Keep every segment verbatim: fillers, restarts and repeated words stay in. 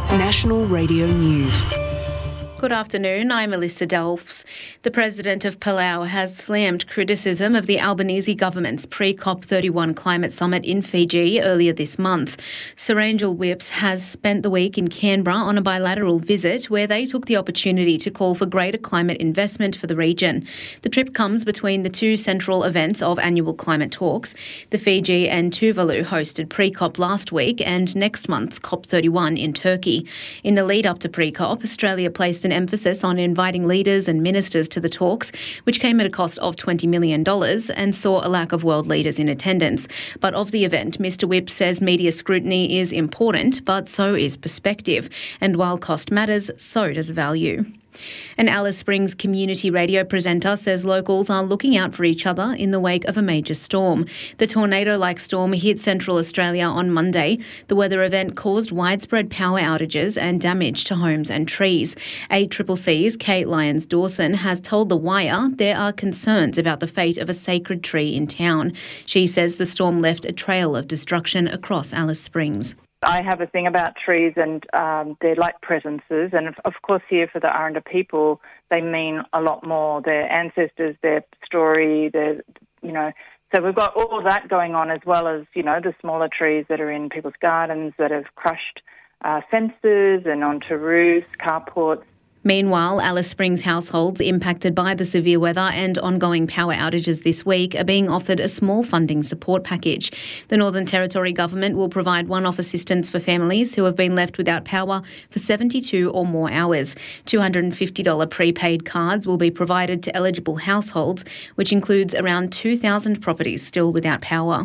National Radio News. Good afternoon, I'm Melissa Delfs. The President of Palau has slammed criticism of the Albanese government's pre-COP thirty-one climate summit in Fiji earlier this month. Sir Angel Whipps has spent the week in Canberra on a bilateral visit where they took the opportunity to call for greater climate investment for the region. The trip comes between the two central events of annual climate talks. The Fiji and Tuvalu hosted pre-COP last week and next month's COP thirty-one in Turkey. In the lead up to pre-COP, Australia placed an emphasis on inviting leaders and ministers to the talks, which came at a cost of twenty million dollars and saw a lack of world leaders in attendance. But of the event, Mr Whipps says media scrutiny is important, but so is perspective. And while cost matters, so does value. An Alice Springs community radio presenter says locals are looking out for each other in the wake of a major storm. The tornado-like storm hit central Australia on Monday. The weather event caused widespread power outages and damage to homes and trees. A C C C's Kate Lyons-Dawson has told The Wire there are concerns about the fate of a sacred tree in town. She says the storm left a trail of destruction across Alice Springs. I have a thing about trees and um, they're like presences, and of, of course here for the Aranda people, they mean a lot more. Their ancestors, their story, their, you know, so we've got all of that going on as well as, you know, the smaller trees that are in people's gardens that have crushed uh, fences and onto roofs, carports. Meanwhile, Alice Springs households impacted by the severe weather and ongoing power outages this week are being offered a small funding support package. The Northern Territory Government will provide one-off assistance for families who have been left without power for seventy-two or more hours. two hundred fifty dollars prepaid cards will be provided to eligible households, which includes around two thousand properties still without power.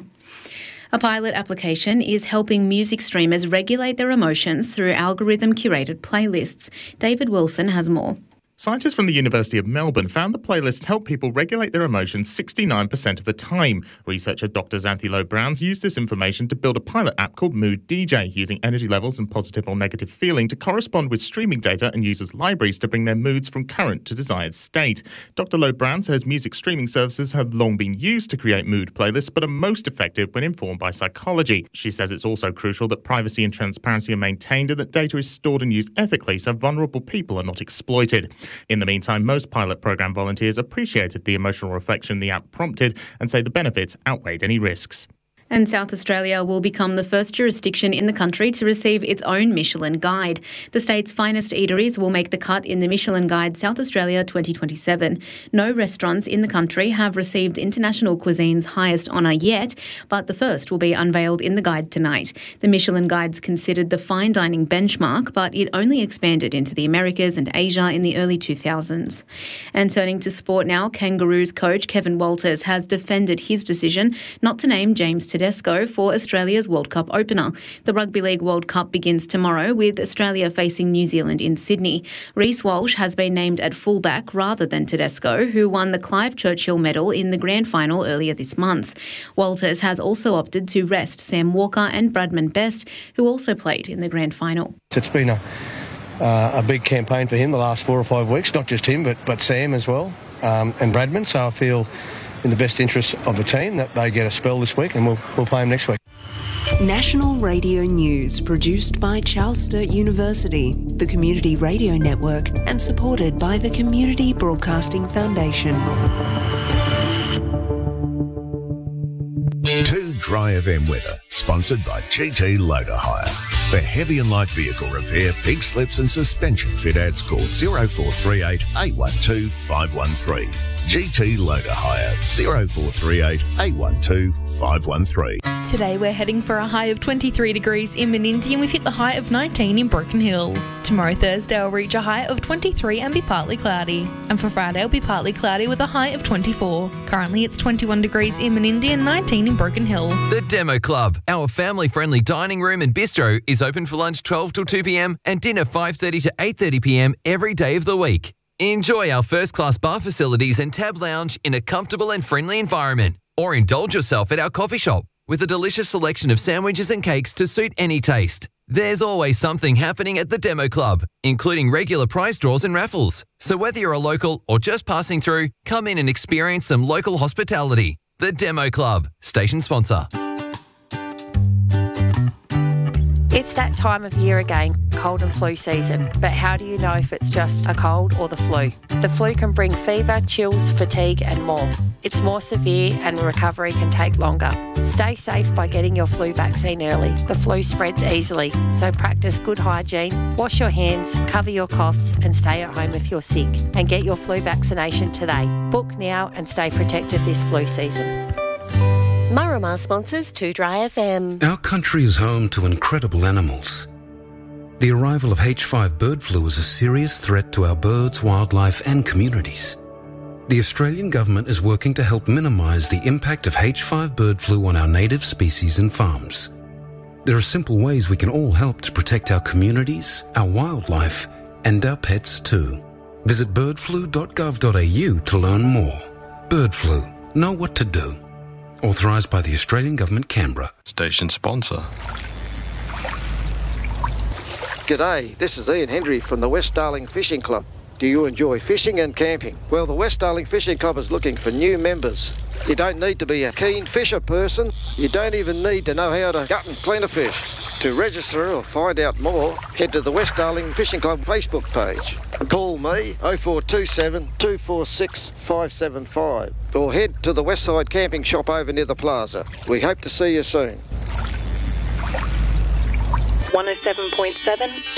A pilot application is helping music streamers regulate their emotions through algorithm-curated playlists. David Wilson has more. Scientists from the University of Melbourne found the playlists help people regulate their emotions sixty-nine percent of the time. Researcher Doctor Xanthi Lowe-Browns used this information to build a pilot app called Mood D J, using energy levels and positive or negative feeling to correspond with streaming data and users' libraries to bring their moods from current to desired state. Doctor Lowe-Browns says music streaming services have long been used to create mood playlists, but are most effective when informed by psychology. She says it's also crucial that privacy and transparency are maintained and that data is stored and used ethically so vulnerable people are not exploited. In the meantime, most pilot program volunteers appreciated the emotional reflection the app prompted and say the benefits outweighed any risks. And South Australia will become the first jurisdiction in the country to receive its own Michelin Guide. The state's finest eateries will make the cut in the Michelin Guide South Australia twenty twenty-seven. No restaurants in the country have received International Cuisine's highest honour yet, but the first will be unveiled in the guide tonight. The Michelin Guide's considered the fine dining benchmark, but it only expanded into the Americas and Asia in the early two thousands. And turning to sport now, Kangaroos coach Kevin Walters has defended his decision not to name James Tedesco for Australia's World Cup opener. The Rugby League World Cup begins tomorrow with Australia facing New Zealand in Sydney. Reece Walsh has been named at fullback rather than Tedesco, who won the Clive Churchill Medal in the grand final earlier this month. Walters has also opted to rest Sam Walker and Bradman Best, who also played in the grand final. It's been a, uh, a big campaign for him the last four or five weeks, not just him, but, but Sam as well, um, and Bradman, so I feel in the best interest of the team that they get a spell this week, and we'll, we'll play them next week. National Radio News, produced by Charles Sturt University, the Community Radio Network, and supported by the Community Broadcasting Foundation. Two Dry F M weather, sponsored by G T Loader Hire. For heavy and light vehicle repair, pink slips and suspension fit ads, call zero four three eight, eight one two, five one three. G T Loader Hire, zero four three eight, eight one two, five one three. Today we're heading for a high of twenty-three degrees in Menindee and we've hit the high of nineteen in Broken Hill. Tomorrow Thursday will reach a high of twenty-three and be partly cloudy. And for Friday will be partly cloudy with a high of twenty-four. Currently it's twenty-one degrees in Menindee and nineteen in Broken Hill. The Demo Club, our family-friendly dining room and bistro, is open for lunch twelve till two p m and dinner five thirty to eight thirty p m every day of the week. Enjoy our first-class bar facilities and tab lounge in a comfortable and friendly environment. Or indulge yourself at our coffee shop with a delicious selection of sandwiches and cakes to suit any taste. There's always something happening at the Demo Club, including regular prize draws and raffles. So whether you're a local or just passing through, come in and experience some local hospitality. The Demo Club, station sponsor. It's It's that time of year again, cold and flu season. But how do you know if it's just a cold or the flu? The flu can bring fever, chills, fatigue and more. It's more severe and recovery can take longer. Stay safe by getting your flu vaccine early. The flu spreads easily, so practice good hygiene, wash your hands, cover your coughs and stay at home if you're sick. And get your flu vaccination today. Book now and stay protected this flu season. Marama sponsors two Dry F M. Our country is home to incredible animals. The arrival of H five bird flu is a serious threat to our birds, wildlife and communities. The Australian government is working to help minimise the impact of H five bird flu on our native species and farms. There are simple ways we can all help to protect our communities, our wildlife and our pets too. Visit bird flu dot gov dot a u to learn more. Bird flu. Know what to do. Authorised by the Australian Government, Canberra. Station sponsor. G'day, this is Ian Hendry from the West Darling Fishing Club. Do you enjoy fishing and camping? Well, the West Darling Fishing Club is looking for new members. You don't need to be a keen fisher person. You don't even need to know how to gut and clean a fish. To register or find out more, head to the West Darling Fishing Club Facebook page. Call me oh four two seven, two four six, five seven five or head to the Westside Camping Shop over near the plaza. We hope to see you soon. one oh seven point seven